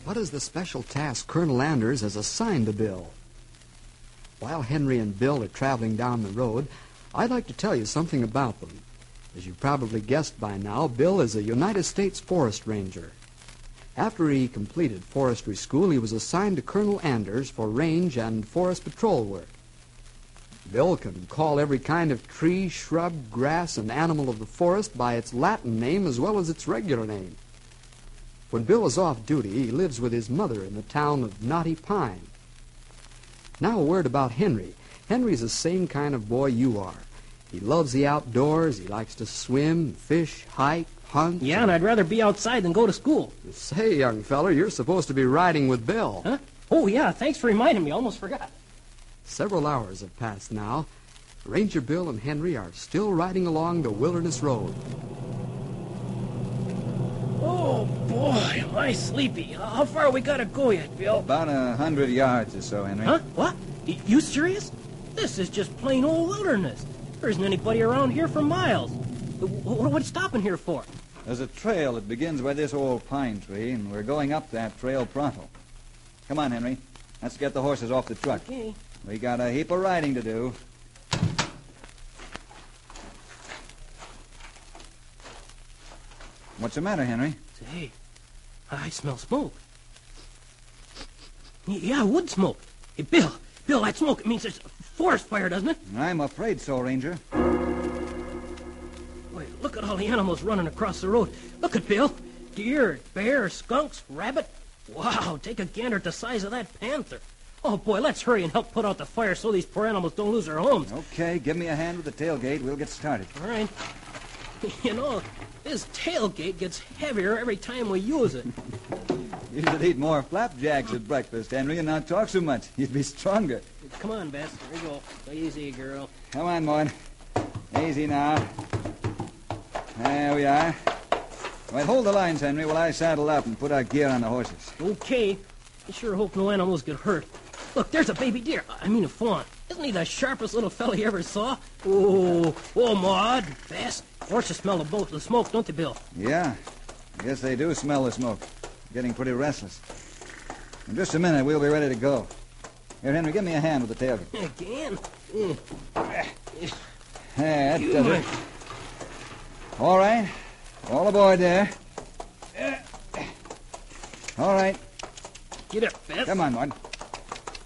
What is the special task Colonel Anders has assigned to Bill? While Henry and Bill are traveling down the road, I'd like to tell you something about them. As you've probably guessed by now, Bill is a United States Forest Ranger. After he completed forestry school, he was assigned to Colonel Anders for range and forest patrol work. Bill can call every kind of tree, shrub, grass, and animal of the forest by its Latin name as well as its regular name. When Bill is off duty, he lives with his mother in the town of Knotty Pine. Now a word about Henry. Henry's the same kind of boy you are. He loves the outdoors. He likes to swim, fish, hike, hunt. Yeah, and I'd rather be outside than go to school. Say, young feller, you're supposed to be riding with Bill. Huh? Oh, yeah, thanks for reminding me. Almost forgot. Several hours have passed now. Ranger Bill and Henry are still riding along the Wilderness Road. Oh, boy, am I sleepy. How far we gotta go yet, Bill? About 100 yards or so, Henry. Huh? What? You serious? This is just plain old wilderness. There isn't anybody around here for miles. What's stopping here for? There's a trail that begins by this old pine tree, and we're going up that trail pronto. Come on, Henry. Let's get the horses off the truck. Okay. We got a heap of riding to do. What's the matter, Henry? Say, I smell smoke. Yeah, wood smoke. Hey, Bill, that smoke, it means there's a forest fire, doesn't it? I'm afraid so, Ranger. Wait, look at all the animals running across the road. Look at Bill. Deer, bear, skunks, rabbit. Wow, take a gander at the size of that panther. Oh, boy, let's hurry and help put out the fire so these poor animals don't lose their homes. Okay, give me a hand with the tailgate. We'll get started. All right. You know, this tailgate gets heavier every time we use it. You should eat more flapjacks at breakfast, Henry, and not talk so much. You'd be stronger. Come on, Bess. Here we go. Easy, girl. Come on, Maud. Easy now. There we are. Right, hold the lines, Henry, while I saddle up and put our gear on the horses. Okay. I sure hope no animals get hurt. Look, there's a baby deer. I mean a fawn. Isn't he the sharpest little fella you ever saw? Oh, Maud, Bess. Horses smell the smoke, don't they, Bill? Yeah. I guess they do smell the smoke. Getting pretty restless. In just a minute, we'll be ready to go. Here, Henry, give me a hand with the tailgate. Again? There, that does it. All right. All aboard there. All right. Get up, Bess. Come on, Maud.